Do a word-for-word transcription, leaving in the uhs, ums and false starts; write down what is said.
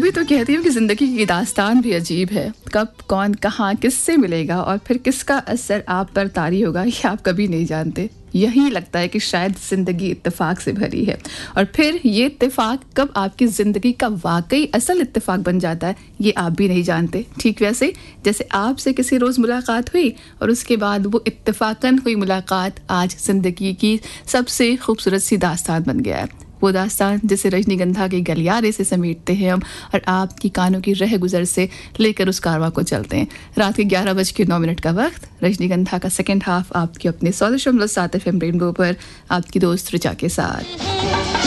तभी तो कहती हूँ कि ज़िंदगी की दास्तान भी अजीब है। कब, कौन, कहाँ, किससे मिलेगा और फिर किसका असर आप पर तारी होगा, ये आप कभी नहीं जानते। यही लगता है कि शायद ज़िंदगी इत्तेफाक से भरी है और फिर ये इत्तेफाक कब आपकी ज़िंदगी का वाकई असल इत्तेफाक बन जाता है, ये आप भी नहीं जानते। ठीक वैसे जैसे आपसे किसी रोज़ मुलाकात हुई और उसके बाद वो इत्तेफाकन हुई मुलाकात आज ज़िंदगी की सबसे खूबसूरत सी दास्तान बन गया है। वो दास्तान जिसे रजनीगंधा के गलियारे से समेटते हैं हम और आपकी कानों की रह गुजर से लेकर उस कारवां को चलते हैं। रात के ग्यारह बज के नौ मिनट का वक्त, रजनीगंधा का सेकंड हाफ आपके अपने सौ दशमलव सात एफ एम रेनबो पर आपकी दोस्त ऋचा के साथ।